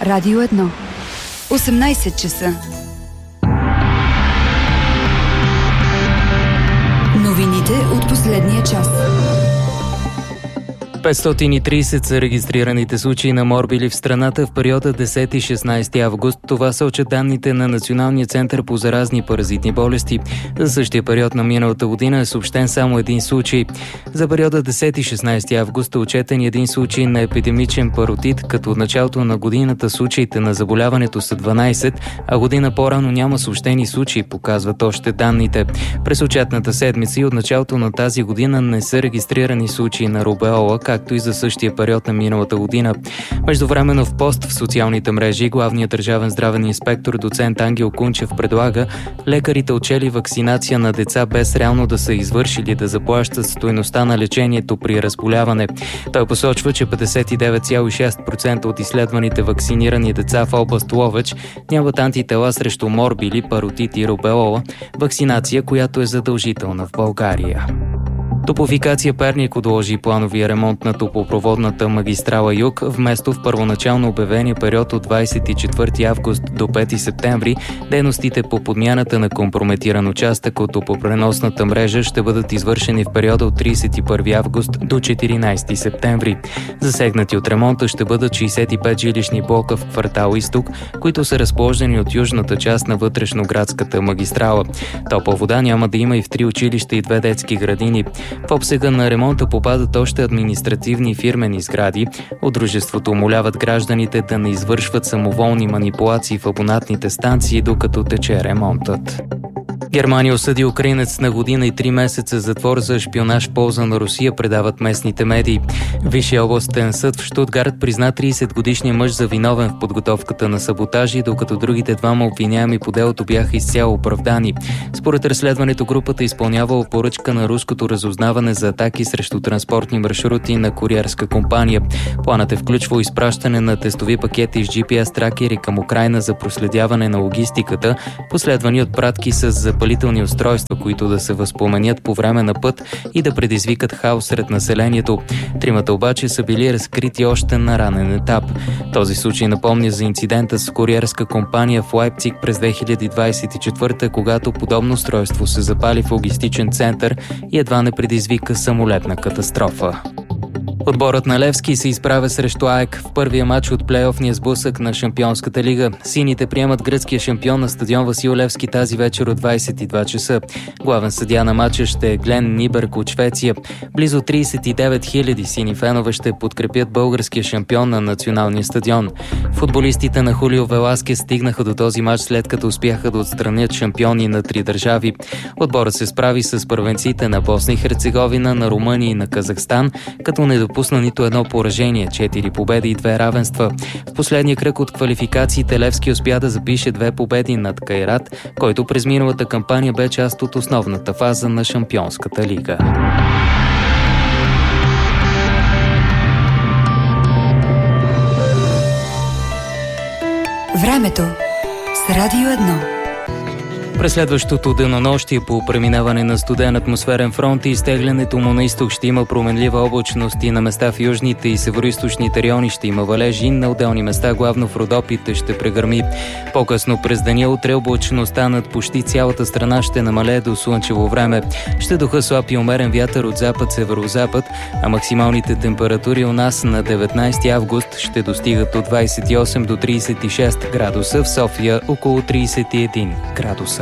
Радио 1. 18 часа. Новините от последния час. 530 са регистрираните случаи на морбили в страната в периода 10-16 август. Това сочат данните на Националния център по заразни паразитни болести. За същия период на миналата година е съобщен само един случай. За периода 10-16 август е отчетен един случай на епидемичен паротит, като от началото на годината случаите на заболяването са 12, а година по-рано няма съобщени случаи, показват още данните. През отчетната седмица и от началото на тази година не са регистрирани случаи на рубеола, както и за същия период на миналата година. Междувременно в пост в социалните мрежи главният държавен здравен инспектор доцент Ангел Кунчев предлага лекарите отчели вакцинация на деца без реално да са извършили да заплащат стойността на лечението при разболяване. Той посочва, че 59,6% от изследваните вакцинирани деца в област Ловеч нямат антитела срещу морбили, паротит и рубеола, вакцинация, която е задължителна в България. Топлофикация Перник отложи плановия ремонт на топлопроводната магистрала Юг, вместо в първоначално обявения период от 24 август до 5 септември. Дейностите по подмяната на компрометиран участък от топлопреносната мрежа ще бъдат извършени в периода от 31 август до 14 септември. Засегнати от ремонта ще бъдат 65 жилищни блока в квартал Изток, които са разположени от южната част на вътрешноградската магистрала. Топла вода няма да има и в 3 училища и 2 детски градини. В обсега на ремонта попадат още административни и фирмени сгради. От дружеството умоляват гражданите да не извършват самоволни манипулации в абонатните станции, докато тече ремонтът. Германия осъди украинец на година и 3 месеца затвор за шпионаж в полза на Русия, предават местните медии. Висшия областен съд в Щутгарт призна 30-годишния мъж за виновен в подготовката на саботажи, докато другите двама обвиняеми по делото бяха изцяло оправдани. Според разследването групата изпълнявала поръчка на руското разузнаване за атаки срещу транспортни маршрути на куриерска компания. Планът е включвал изпращане на тестови пакети с GPS тракери към Украйна за проследяване на логистиката, последвани от пратки с запалителни устройства, които да се възпламенят по време на път и да предизвикат хаос сред населението. Тримата обаче са били разкрити още на ранен етап. Този случай напомня за инцидента с куриерска компания в Лайпциг през 2024, когато подобно устройство се запали в логистичен център и едва не предизвика самолетна катастрофа. Отборът на Левски се изправя срещу АЕК в първия матч от плейофния сблъсък на Шампионската лига. Сините приемат гръцкия шампион на стадион Васил Левски тази вечер от 22 часа. Главен съдия на матча ще е Глен Нибърг от Швеция. Близо 39 000 сини фенове ще подкрепят българския шампион на националния стадион. Футболистите на Хулио Веласкес стигнаха до този матч, след като успяха да отстранят шампиони на 3 държави. Отборът се справи с първенците на Босна и Херцеговина, на Румъния и на Казахстан, като не допусна нито едно поражение, 4 победи и 2 равенства. В последния кръг от квалификациите Левски успя да запише 2 победи над Кайрат, който през миналата кампания бе част от основната фаза на Шампионската лига. Времето с Радио 1. През следващото денонощие по преминаване на студен атмосферен фронт и изтеглянето му на изток ще има променлива облачност и на места в южните и североизточните райони ще има валежи, на отделни места, главно в Родопите, ще прегърми. По-късно през деня утре облачността над почти цялата страна ще намалее до слънчево време. Ще духа слаб и умерен вятър от запад-северозапад, а максималните температури у нас на 19 август ще достигат от 28 до 36 градуса, в София около 31 градуса.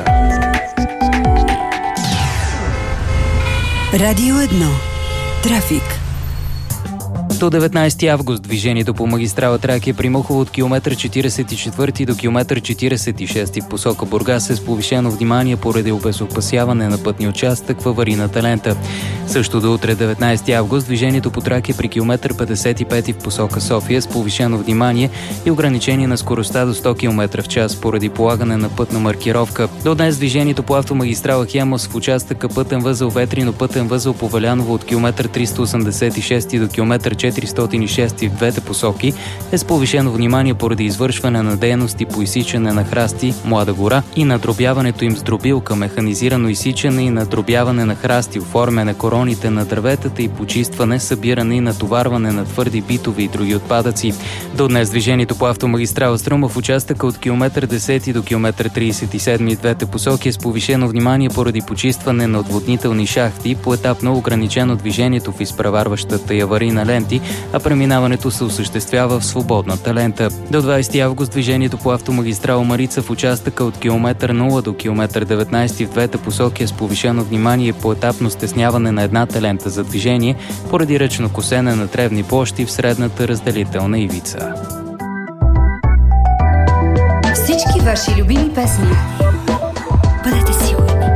Радио 1. Трафик. До 19 август движението по магистрала Тракия при Мухово от километър 44 до километър 46 в посока Бургас е с повишено внимание поради обезопасяване на пътния участък в аварийната лента. Също до утре 19 август движението по Тракия при километър 55 в посока София с повишено внимание и ограничение на скоростта до 100 км в час поради полагане на пътна маркировка. До днес движението по автомагистрала Хемос в участъка пътен възел Ветрино, пътен възел Поваляново от километър 386 до километър 406 в двете посоки е с повишено внимание поради извършване на дейности по изсичане на храсти, Млада гора и надробяването им с дробилка, механизирано изсичане и надробяване на храсти, оформяне короните на дърветата и почистване, събиране и натоварване на твърди битови и други отпадъци. До днес движението по автомагистрала Струма в участъка от километър 10 до километър 37 и двете посоки е с повишено внимание поради почистване на отводнителни шахти, поетапно ограничено движението в изпреварващата и аварийна ленти, а преминаването се осъществява в свободната лента. До 20 август движението по автомагистрала Марица в участъка от километър 0 до километър 19 в двете посоки е с повишено внимание и поетапно стесняване на едната лента за движение поради ръчно косене на тревни площи в средната разделителна ивица. Всички ваши любими песни.